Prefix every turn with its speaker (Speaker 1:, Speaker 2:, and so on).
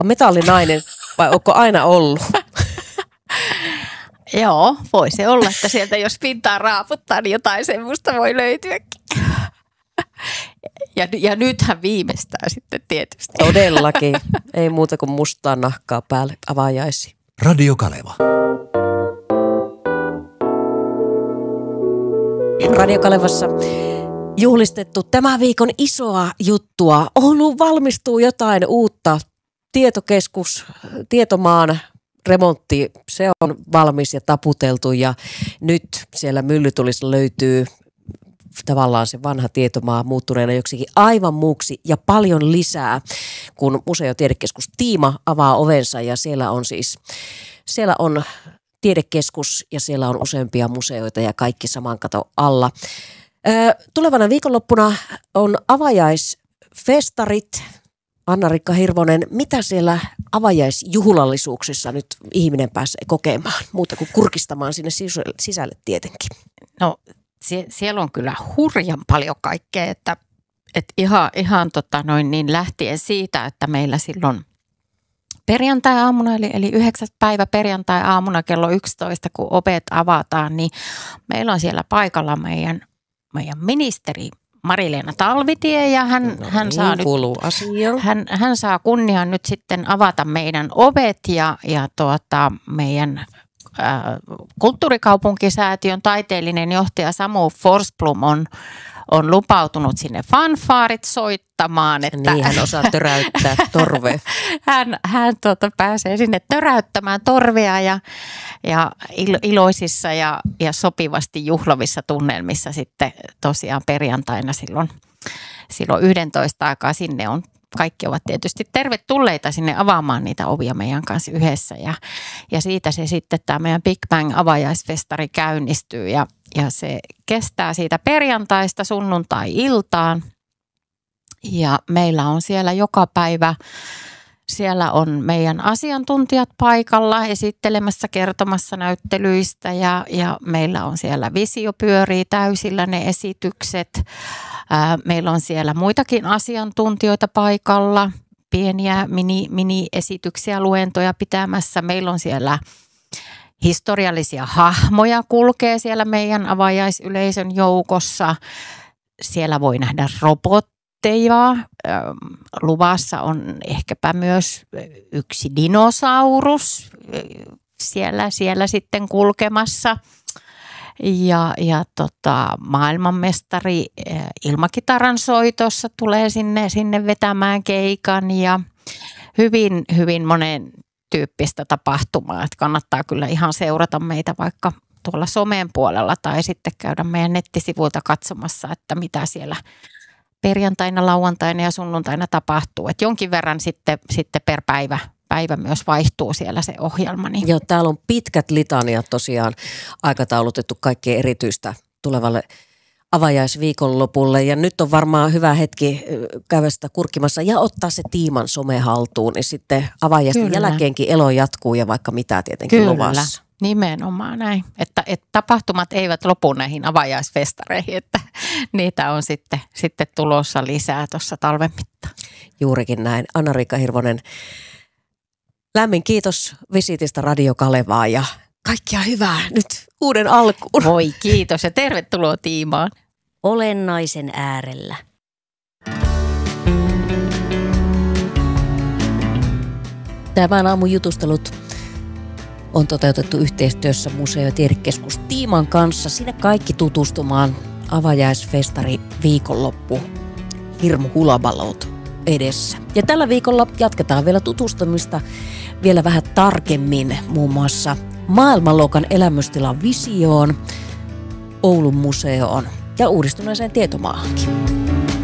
Speaker 1: metallinainen vai onko aina ollut?
Speaker 2: Joo, voi se olla, että sieltä jos pintaa raaputtaa, niin jotain semmoista voi löytyäkin. Ja nythän viimeistään sitten tietysti.
Speaker 1: Todellakin. Ei muuta kuin mustaa nahkaa päälle avaajaisiin.
Speaker 3: Radio Kaleva.
Speaker 1: Radio Kalevassa juhlistettu tämän viikon isoa juttua. Ouluun valmistuu jotain uutta. Tietokeskus, Tietomaan remontti, se on valmis ja taputeltu ja nyt siellä Myllytulissa löytyy tavallaan se vanha Tietomaa muuttuneena joksikin aivan muuksi ja paljon lisää, kun Museo-tiedekeskus Tiima avaa ovensa ja siellä on tiedekeskus ja siellä on useampia museoita ja kaikki saman katon alla. Tulevana viikonloppuna on avajaisfestarit. Anna-Riikka Hirvonen, mitä siellä avajaisjuhlallisuuksissa nyt ihminen pääsee kokemaan, muuta kuin kurkistamaan sinne sisälle tietenkin?
Speaker 2: No siellä on kyllä hurjan paljon kaikkea, että ihan niin lähtien siitä, että meillä silloin perjantai-aamuna, eli 9. päivä perjantai-aamuna kello 11, kun ovet avataan, niin meillä on siellä paikalla meidän ministeri Mari-Leena Talvitie ja hän saa nyt, hän saa kunnian nyt sitten avata meidän ovet ja meidän kulttuurikaupunkisäätiön taiteellinen johtaja Samu Forsblom on lupautunut sinne fanfaarit soittamaan. Että
Speaker 1: niin, hän osaa töräyttää torvea.
Speaker 2: hän pääsee sinne töräyttämään torvea ja iloisissa ja sopivasti juhlavissa tunnelmissa sitten tosiaan perjantaina silloin 11 aikaa sinne on. Kaikki ovat tietysti tervetulleita sinne avaamaan niitä ovia meidän kanssa yhdessä ja siitä se sitten tämä meidän Big Bang avajaisfestari käynnistyy ja se kestää siitä perjantaista sunnuntai-iltaan ja meillä on siellä joka päivä, siellä on meidän asiantuntijat paikalla esittelemässä, kertomassa näyttelyistä ja meillä on siellä visio pyörii täysillä ne esitykset. Meillä on siellä muitakin asiantuntijoita paikalla, pieniä mini-esityksiä, luentoja pitämässä. Meillä on siellä historiallisia hahmoja kulkee siellä meidän avajaisyleisön joukossa. Siellä voi nähdä robotteja. Luvassa on ehkäpä myös yksi dinosaurus siellä sitten kulkemassa. Ja maailmanmestari ilmakitaran soitossa tulee sinne vetämään keikan ja hyvin monen tyyppistä tapahtumaa. Että kannattaa kyllä ihan seurata meitä vaikka tuolla somen puolella tai sitten käydä meidän nettisivuilta katsomassa, että mitä siellä perjantaina, lauantaina ja sunnuntaina tapahtuu. Että jonkin verran sitten per päivä myös vaihtuu siellä se ohjelma. Niin.
Speaker 1: Joo, täällä on pitkät litaniat tosiaan aikataulutettu kaikkea erityistä tulevalle avajaisviikonlopulle. Ja nyt on varmaan hyvä hetki käydä sitä kurkkimassa ja ottaa se Tiiman some haltuun. Niin sitten avajaisten jälkeenkin elo jatkuu ja vaikka mitä tietenkin luvassa.
Speaker 2: Nimenomaan näin. Että tapahtumat eivät lopu näihin avajaisfestareihin, että niitä on sitten tulossa lisää tuossa talven mittaan.
Speaker 1: Juurikin näin. Anna-Riikka Hirvonen, lämmin kiitos visitistä Radio Kalevaa ja kaikkia hyvää nyt uuden alkuun.
Speaker 2: Voi kiitos ja tervetuloa Tiimaan.
Speaker 4: Olennaisen äärellä.
Speaker 1: Tämän aamun jutustelut on toteutettu yhteistyössä Museo- ja tiedekeskus Tiiman kanssa. Sinne kaikki tutustumaan avajaisfestari viikonloppu. Hirmu hulabalot edessä. Ja tällä viikolla jatketaan vielä tutustumista vielä vähän tarkemmin muun muassa maailmanluokan elämystilan visioon, Oulun museoon ja uudistuneeseen Tietomaahankin.